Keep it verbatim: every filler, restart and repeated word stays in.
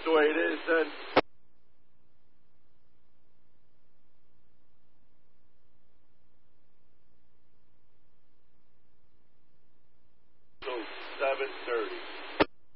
the way it is then. So seven thirty.